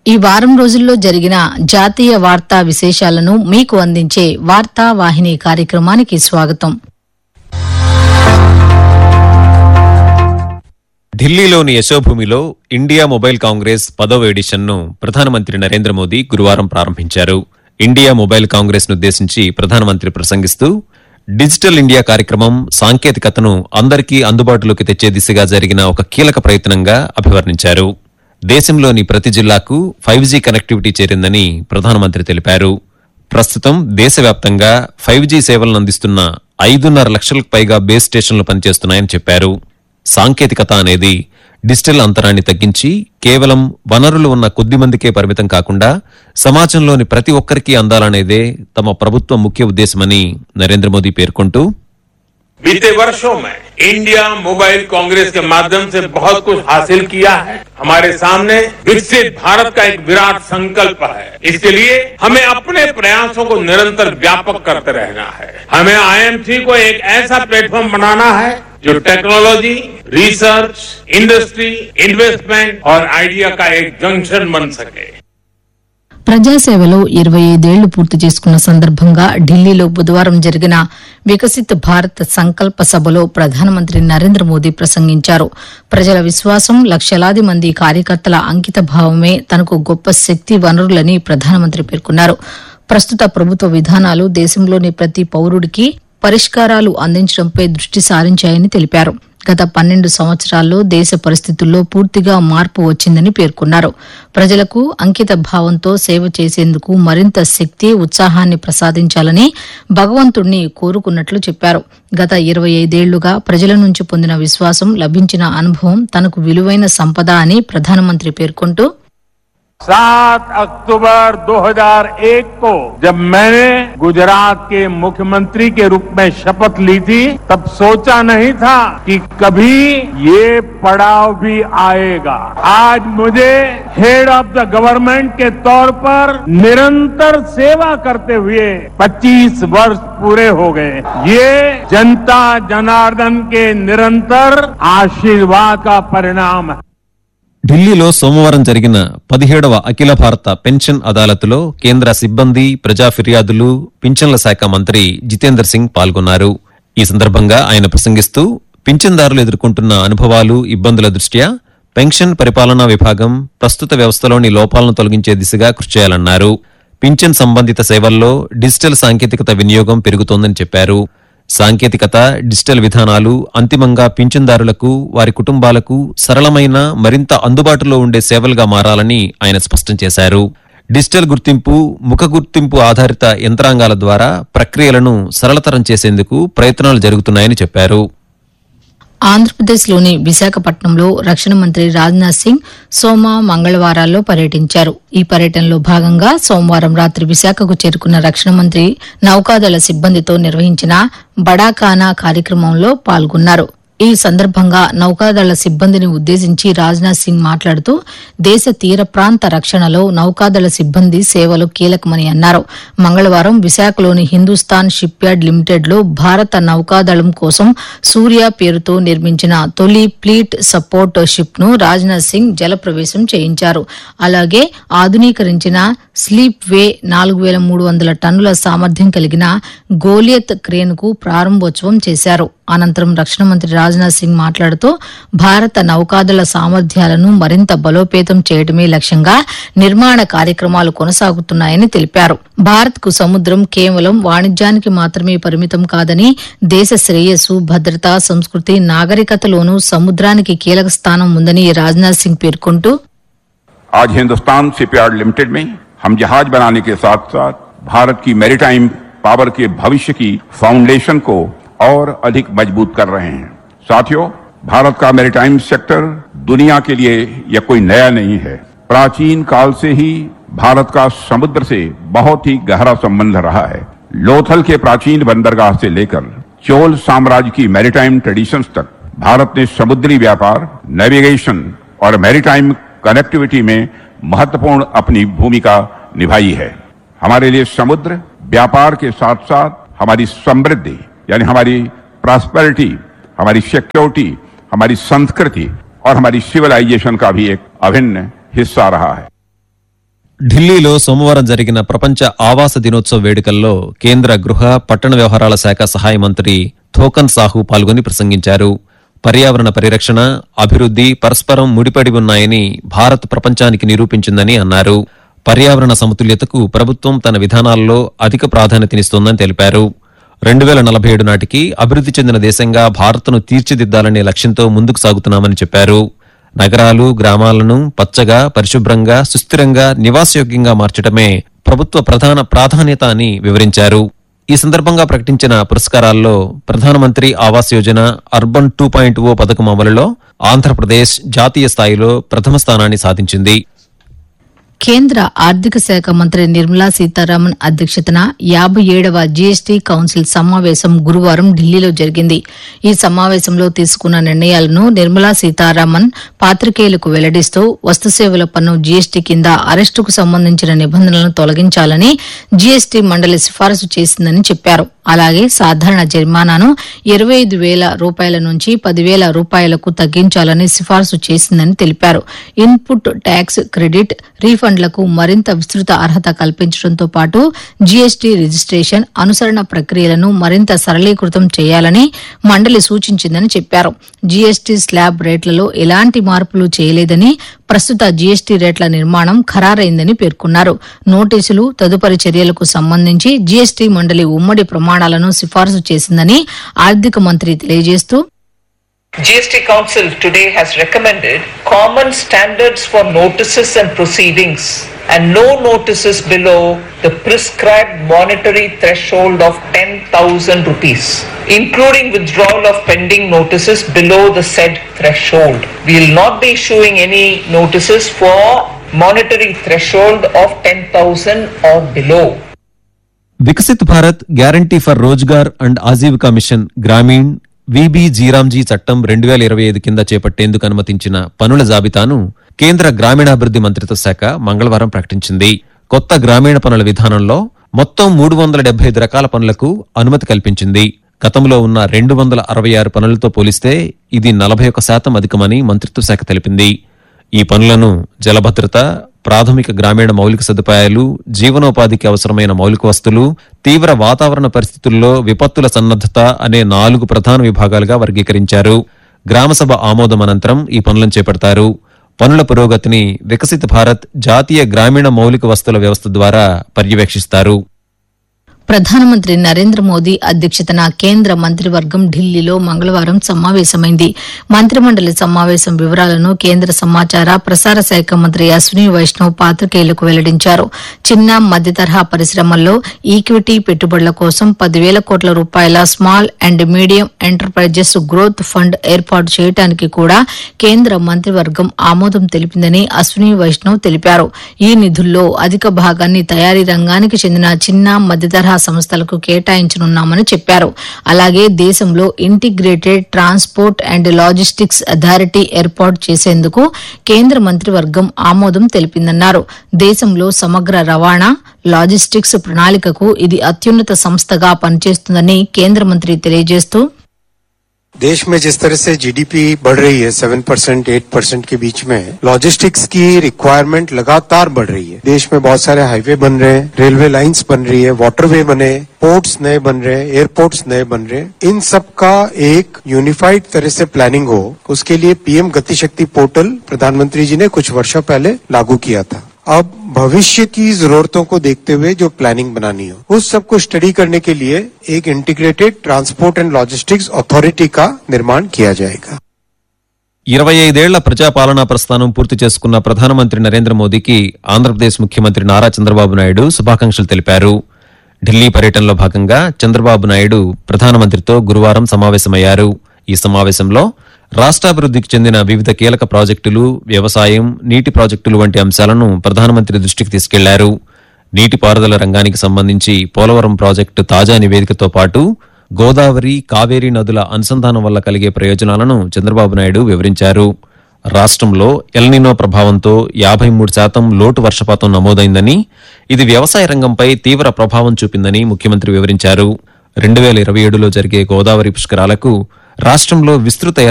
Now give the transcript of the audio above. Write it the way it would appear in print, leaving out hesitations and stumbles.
ఈ వారం రోజుల్లో జరిగిన జాతీయ వార్తా విశేషాలను మీకు అందించే వార్తా వాహిని కార్యక్రమానికి స్వాగతం. ఢిల్లీలోని యశోభూమిలో ఇండియా మొబైల్ కాంగ్రెస్ 10వ ఎడిషన్ను ప్రధానమంత్రి నరేంద్ర మోదీ గురువారం ప్రారంభించారు. ఇండియా మొబైల్ కాంగ్రెస్ నుద్దేశించి ప్రధానమంత్రి ప్రసంగిస్తూ డిజిటల్ ఇండియా కార్యక్రమం సాంకేతికతను అందరికీ అందుబాటులోకి తెచ్చే దిశగా జరిగిన ఒక కీలక ప్రయత్నంగా అభివర్ణించారు. దేశంలోని ప్రతి జిల్లాకు 5G కనెక్టివిటీ చేరిందని ప్రధానమంత్రి తెలిపారు. ప్రస్తుతం దేశవ్యాప్తంగా 5G సేవలను అందిస్తున్న 5.5 లక్షలకు పైగా బేస్ స్టేషన్లు పనిచేస్తున్నాయని చెప్పారు. సాంకేతికత అనేది డిజిటల్ అంతరాన్ని తగ్గించి కేవలం వనరులు ఉన్న కొద్ది మందికే పరిమితం కాకుండా సమాజంలోని ప్రతి ఒక్కరికి అందాలనేదే తమ ప్రభుత్వం ముఖ్య ఉద్దేశమని నరేంద్ర మోదీ పేర్కొంటూ, बीते वर्षों में इंडिया मोबाइल कांग्रेस के माध्यम से बहुत कुछ हासिल किया है. हमारे सामने विकसित भारत का एक विराट संकल्प है. इसके लिए हमें अपने प्रयासों को निरंतर व्यापक करते रहना है. हमें IMC को एक ऐसा प्लेटफॉर्म बनाना है जो टेक्नोलॉजी, रिसर्च, इंडस्ट्री, इन्वेस्टमेंट और आइडिया का एक जंक्शन बन सके. ప్రజాసేవలో 25 ఏళ్లు పూర్తి చేసుకున్న సందర్భంగా ఢిల్లీలో బుధవారం జరిగిన వికసిత్ భారత్ సంకల్ప సభలో ప్రధానమంత్రి నరేంద్ర మోదీ ప్రసంగించారు. ప్రజల విశ్వాసం, లక్షలాది మంది కార్యకర్తల అంకిత భావమే తనకు గొప్ప శక్తి వనరులని ప్రధానమంత్రి పేర్కొన్నారు. ప్రస్తుత ప్రభుత్వ విధానాలు దేశంలోని ప్రతి పౌరుడికి పరిష్కారాలు అందించడంపై దృష్టి సారించాయని తెలిపారు. గత 12 సంవత్సరాల్లో దేశ పరిస్థితుల్లో పూర్తిగా మార్పు వచ్చిందని పేర్కొన్నారు. ప్రజలకు అంకిత భావంతో సేవ చేసేందుకు మరింత శక్తి, ఉత్సాహాన్ని ప్రసాదించాలని భగవంతుణ్ణి కోరుకున్నట్లు చెప్పారు. గత 25 ఏళ్లుగా ప్రజల నుంచి పొందిన విశ్వాసం, లభించిన అనుభవం తనకు విలువైన సంపద అని ప్రధానమంత్రి పేర్కొంటూ, 7 अक्टूबर 2001 को जब मैंने गुजरात के मुख्यमंत्री के रूप में शपथ ली थी, तब सोचा नहीं था कि कभी ये पड़ाव भी आएगा. आज मुझे हेड ऑफ द गवर्नमेंट के तौर पर निरंतर सेवा करते हुए 25 वर्ष पूरे हो गए. ये जनता जनार्दन के निरंतर आशीर्वाद का परिणाम है. ఢిల్లీలో సోమవారం జరిగిన 17వ అఖిల భారత పెన్షన్ అదాలత్లో కేంద్ర సిబ్బంది, ప్రజా ఫిర్యాదులు, పింఛన్ల శాఖ మంత్రి జితేందర్ సింగ్ పాల్గొన్నారు. ఈ సందర్భంగా ఆయన ప్రసంగిస్తూ పింఛన్దారులు ఎదుర్కొంటున్న అనుభవాలు, ఇబ్బందుల దృష్ట్యా పెన్షన్ పరిపాలనా విభాగం ప్రస్తుత వ్యవస్థలోని లోపాలను తొలగించే దిశగా కృషి చేయాలన్నారు. పింఛన్ సంబంధిత సేవల్లో డిజిటల్ సాంకేతికత వినియోగం పెరుగుతోందని చెప్పారు. సాంకేతికత, డిజిటల్ విధానాలు అంతిమంగా పింఛన్దారులకు, వారి కుటుంబాలకు సరళమైన, మరింత అందుబాటులో ఉండే సేవలుగా మారాలని ఆయన స్పష్టం చేశారు. డిజిటల్ గుర్తింపు, ముఖ గుర్తింపు ఆధారిత యంత్రాంగాల ద్వారా ప్రక్రియలను సరళతరం చేసేందుకు ప్రయత్నాలు జరుగుతున్నాయని చెప్పారు. ఆంధ్రప్రదేశ్లోని విశాఖపట్నంలో రక్షణ మంత్రి రాజ్నాథ్ సింగ్ సోమ, మంగళవారాల్లో పర్యటించారు. ఈ పర్యటనలో భాగంగా సోమవారం రాత్రి విశాఖకు చేరుకున్న రక్షణ మంత్రి నౌకాదళ సిబ్బందితో నిర్వహించిన బడాకానా కార్యక్రమంలో పాల్గొన్నారు. ఈ సందర్భంగా నౌకాదళ సిబ్బందిని ఉద్దేశించి రాజ్నాథ్ సింగ్ మాట్లాడుతూ దేశ తీర ప్రాంత రక్షణలో నౌకాదళ సిబ్బంది సేవలు కీలకమని అన్నారు. మంగళవారం విశాఖలోని హిందూస్థాన్ షిప్ యార్డ్ లిమిటెడ్లో భారత నౌకాదళం కోసం సూర్య పేరుతో నిర్మించిన తొలి ఫ్లీట్ సపోర్ట్ షిప్ ను రాజ్నాథ్ సింగ్ జలప్రవేశం చేయించారు. అలాగే ఆధునీకరించిన స్లీప్ వే 4300 టన్నుల సామర్థ్యం కలిగిన గోలియత్ క్రేన్ కు ప్రారంభోత్సవం చేశారు. అనంతరం రక్షణ మంత్రి రాజ్నాథ్ సింగ్ మాట్లాడుతూ భారత నౌకాదళ సామర్థ్యాలను మరింత బలోపేతం చేయడమే లక్ష్యంగా నిర్మాణ కార్యక్రమాలు కొనసాగుతున్నాయని తెలిపారు. భారత్ కు సముద్రం కేవలం వాణిజ్యానికి మాత్రమే పరిమితం కాదని, దేశ శ్రేయస్సు, భద్రత, సంస్కృతి, నాగరికతలోనూ సముద్రానికి కీలక స్థానం ఉందని రాజ్నాథ్ సింగ్ పేర్కొంటూ, आज हिंदुस्तान शिपयार्ड लिमिटेड में हम जहाज बनाने के साथ साथ भारत की मैरीटाइम पावर के भविष्य की फाउंडेशन को और अधिक मजबूत कर रहे हैं. साथियों, भारत का मैरीटाइम सेक्टर दुनिया के लिए यह कोई नया नहीं है. प्राचीन काल से ही भारत का समुद्र से बहुत ही गहरा संबंध रहा है. लोथल के प्राचीन बंदरगाह से लेकर चोल साम्राज्य की मैरीटाइम ट्रेडिशंस तक भारत ने समुद्री व्यापार, नेविगेशन और मैरीटाइम कनेक्टिविटी में महत्वपूर्ण अपनी भूमिका निभाई है. हमारे लिए समुद्र व्यापार के साथ साथ हमारी समृद्धि यानी हमारी प्रॉस्पेरिटी, हमारी सिक्योरिटी, हमारी संस्कृति और हमारी सिविलाइजेशन का भी एक अभिन्न हिस्सा रहा है. ఢిల్లీలో సోమవారం జరిగిన ప్రపంచ ఆవాస దినోత్సవ వేడుకల్లో కేంద్ర గృహ పట్టణ వ్యవహారాల శాఖ సహాయ మంత్రి థోకన్ సాహు పాల్గొని ప్రసంగించారు. పర్యావరణ పరిరక్షణ, అభివృద్ది పరస్పరం ముడిపడి ఉన్నాయని భారత్ ప్రపంచానికి నిరూపించిందని అన్నారు. పర్యావరణ సమతుల్యతకు ప్రభుత్వం తన విధానాల్లో అధిక ప్రాధాన్యతనిస్తోందని తెలిపారు. 2047 నాటికి అభివృద్ది చెందిన దేశంగా భారత్ను తీర్చిదిద్దాలనే లక్ష్యంతో ముందుకు సాగుతున్నామని చెప్పారు. నగరాలు, గ్రామాలను పచ్చగా, పరిశుభ్రంగా, సుస్థిరంగా, నివాసయోగ్యంగా మార్చడమే ప్రభుత్వ ప్రధాన ప్రాధాన్యత అని వివరించారు. ఈ సందర్భంగా ప్రకటించిన పురస్కారాల్లో ప్రధానమంత్రి ఆవాస్ యోజన అర్బన్ 2.0 పథకం అమలులో ఆంధ్రప్రదేశ్ జాతీయ స్థాయిలో ప్రథమ స్థానాన్ని సాధించింది. కేంద్ర ఆర్థిక శాఖ మంత్రి నిర్మలా సీతారామన్ అధ్యక్షతన 57వ జీఎస్టీ కౌన్సిల్ సమావేశం గురువారం ఢిల్లీలో జరిగింది. ఈ సమావేశంలో తీసుకున్న నిర్ణయాలను నిర్మలా సీతారామన్ పాత్రికేయులకు వెల్లడిస్తూ వస్తుసేవల పన్ను జీఎస్టీ కింద అరెస్టుకు సంబంధించిన నిబంధనలను తొలగించాలని జీఎస్టీ మండలి సిఫారసు చేసిందని చెప్పారు. అలాగే సాధారణ జరిమానాను 25,000 రూపాయల నుంచి 10,000 రూపాయలకు తగ్గించాలని సిఫారసు చేసిందని తెలిపారు. ఇన్పుట్ ట్యాక్స్ క్రెడిట్ రీఫండ్లకు మరింత విస్తృత అర్హత కల్పించడంతో పాటు జీఎస్టీ రిజిస్ట్రేషన్, అనుసరణ ప్రక్రియలను మరింత సరళీకృతం చేయాలని మండలి సూచించిందని చెప్పారు. జీఎస్టీ స్లాబ్ రేట్లలో ఎలాంటి మార్పులు చేయలేదని, ప్రస్తుత జీఎస్టీ రేట్ల నిర్మాణం ఖరారైందని పేర్కొన్నారు. నోటీసులు, తదుపరి చర్యలకు సంబంధించి జీఎస్టీ మండలి ఉమ్మడి ప్రమాణాలను సిఫారసు చేసిందని ఆర్థిక మంత్రి తెలియజేస్తూ, GST Council today has recommended common standards for notices and proceedings and no notices below the prescribed monetary threshold of 10,000 rupees, including withdrawal of pending notices below the said threshold. We will not be issuing any notices for monetary threshold of 10,000 or below. Viksit Bharat guarantee for Rozgar and Aajeevika machine Grameen VB-G RAM G చట్టం 2025 కింద చేపట్టేందుకు అనుమతించిన పనుల జాబితాను కేంద్ర గ్రామీణాభివృద్ది మంత్రిత్వ శాఖ మంగళవారం ప్రకటించింది. కొత్త గ్రామీణ పనుల విధానంలో మొత్తం 375 రకాల పనులకు అనుమతి కల్పించింది. గతంలో ఉన్న 266 పనులతో పోలిస్తే ఇది 41% అధికమని మంత్రిత్వ శాఖ తెలిపింది. ఈ పనులను జలభద్రత, ప్రాథమిక గ్రామీణ మౌలిక సదుపాయాలు, జీవనోపాధికి అవసరమైన మౌలిక వస్తువులు, తీవ్ర వాతావరణ పరిస్థితుల్లో విపత్తుల సన్నద్దత అనే 4 ప్రధాన విభాగాలుగా వర్గీకరించారు. గ్రామసభ ఆమోదం అనంతరం ఈ పనులను చేపడతారు. పనుల పురోగతిని వికసిత్ భారత్ జాతీయ గ్రామీణ మౌలిక వస్తువుల వ్యవస్థ ద్వారా పర్యవేక్షిస్తారు. ప్రధానమంత్రి నరేంద్ర మోదీ అధ్యక్షతన కేంద్ర మంత్రివర్గం ఢిల్లీలో మంగళవారం సమావేశమైంది. మంత్రిమండలి సమావేశం వివరాలను కేంద్ర సమాచార ప్రసార శాఖ మంత్రి అశ్విని వైష్ణవ్ పాత్రికేయులకు వెల్లడించారు. చిన్న మధ్య తరహా పరిశ్రమల్లో ఈక్విటీ పెట్టుబడుల కోసం 10,000 కోట్ల రూపాయల small and medium enterprises growth fund ఏర్పాటు చేయడానికి కూడా కేంద్ర మంత్రివర్గం ఆమోదం తెలిపిందని అశ్విని వైష్ణవ్ తెలిపారు. ఈ నిధుల్లో అధిక భాగాన్ని తయారీ రంగానికి చెందిన చిన్న మధ్య తరహా సంస్థలకు కేటాయించనున్నామని చెప్పారు. అలాగే దేశంలో integrated transport and logistics authority ఏర్పాటు చేసేందుకు కేంద్ర మంత్రివర్గం ఆమోదం తెలిపిందన్నారు. దేశంలో సమగ్ర రవాణా, లాజిస్టిక్స్ ప్రణాళికకు ఇది అత్యున్నత సంస్థగా పనిచేస్తుందని కేంద్ర మంత్రి తెలియజేస్తూ, देश में जिस तरह से जीडीपी बढ़ रही है 7%, 8% के बीच में, लॉजिस्टिक्स की रिक्वायरमेंट लगातार बढ़ रही है. देश में बहुत सारे हाईवे बन रहे हैं, रेलवे लाइंस बन रही है, वाटरवे बने, पोर्ट्स नए बन रहे हैं, एयरपोर्ट्स नए बन रहे हैं. इन सब का एक यूनिफाइड तरह से प्लानिंग हो, उसके लिए पीएम गति शक्ति पोर्टल प्रधानमंत्री जी ने कुछ वर्षों पहले लागू किया था. अब भविष्य की जरूरतों को देखते हुए जो प्लानिंग बनानी हो, उस सब को स्टडी करने के लिए एक integrated transport and logistics authority का निर्माण किया जाएगा. 25 ఏళ్ల ప్రజాపాలనా ప్రస్థానం పూర్తి చేసుకున్న ప్రధానమంత్రి నరేంద్ర మోదీకి ఆంధ్రప్రదేశ్ ముఖ్యమంత్రి నారా చంద్రబాబు నాయుడు శుభాకాంక్షలు తెలిపారు. ఢిల్లీ పర్యటనలో భాగంగా చంద్రబాబు నాయుడు ప్రధానమంత్రితో గురువారం సమావేశమయ్యారు. ఈ సమావేశంలో రాష్ట్రాభివృద్దికి చెందిన వివిధ కీలక ప్రాజెక్టులు, వ్యవసాయం, నీటి ప్రాజెక్టులు వంటి అంశాలను ప్రధానమంత్రి దృష్టికి తీసుకెళ్లారు. నీటిపారుదల రంగానికి సంబంధించి పోలవరం ప్రాజెక్టు తాజా నివేదికతో పాటు గోదావరి, కావేరీ నదుల అనుసంధానం వల్ల కలిగే ప్రయోజనాలను చంద్రబాబు నాయుడు వివరించారు. రాష్ట్రంలో ఎల్నినో ప్రభావంతో 53% లోటు వర్షపాతం నమోదైందని, ఇది వ్యవసాయ రంగంపై తీవ్ర ప్రభావం చూపిందని ముఖ్యమంత్రి వివరించారు. 2027లో జరిగే గోదావరి పుష్కరాలకు రాష్ట్రంలో విస్తృత